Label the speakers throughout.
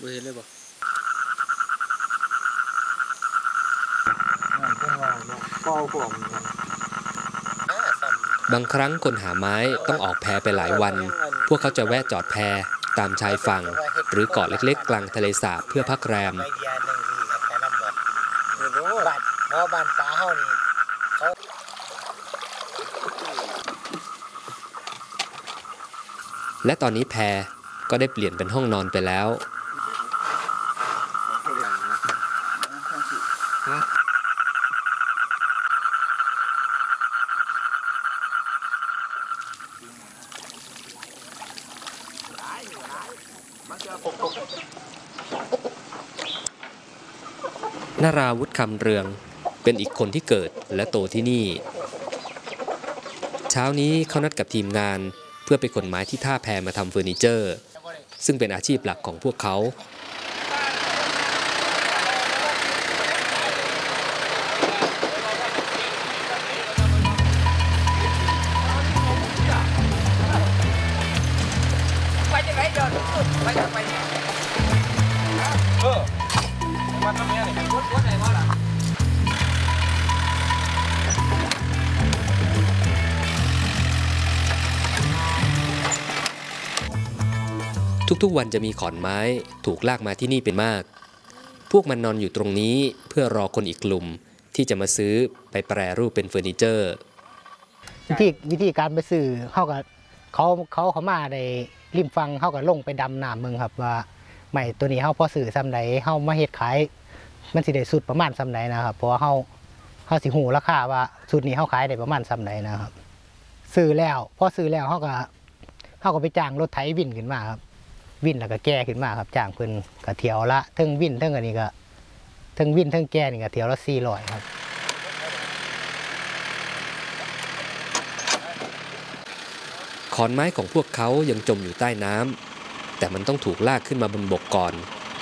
Speaker 1: บ่เห็นเลยบ่
Speaker 2: บางครั้งคนหาไม้ต้องออกแพไปหลายวันพวกเขาจะแวะจอดแพตามชายฝั่งหรือเกาะเล็กๆกลางทะเลสาบเพื่อพักแรมและตอนนี้แพก็ได้เปลี่ยนเป็นห้องนอนไปแล้วนราวุธคำเรืองเป็นอีกคนที่เกิดและโตที่นี่เช้านี้เขานัดกับทีมงานเพื่อไปขนไม้ที่ท่าแพมาทำเฟอร์นิเจอร์ซึ่งเป็นอาชีพหลักของพวกเขาทุกๆวันจะมีขอนไม้ถูกลากมาที่นี่เป็นมากพวกมันนอนอยู่ตรงนี้เพื่อรอคนอีกกลุ่มที่จะมาซื้อไปแปรรูปเป็นเฟอร์นิเจอร์
Speaker 3: วิธีการไปซื้อเขามาได้ริมฟังเขาก็ลงไปดำน้ำมึงครับว่าไม่ตัวนี้เขาพอซื้อซ้ำใดเขามาเฮ็ดขายมันสิได้สุดประมาณซ้ำใดนะครับเพราะว่าเขาสิหูราคาว่าสุดนี้เขาขายได้ประมาณซ้ำใดนะครับซื้อแล้วพอซื้อแล้วเขาก็ไปจ้างรถไถวินขึ้นมาครับวินแล้วก็แก่ขึ้นมาครับจ้างเพิ่นก็เที่ยวละทั้งวินทั้งอันนี้ก็ทั้งวินทั้งแก่นี่ก็เที่ยวละ400ครับ
Speaker 2: ขอนไม้ของพวกเขายังจมอยู่ใต้น้ำแต่มันต้องถูกลากขึ้นมาบนบกก่อน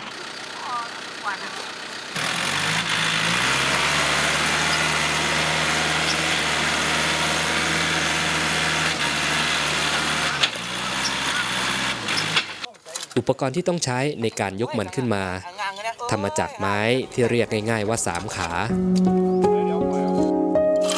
Speaker 2: อุปกรณ์ที่ต้องใช้ในการยกมันขึ้นมาทำมาจากไม้ที่เรียกง่ายๆว่า3 ขา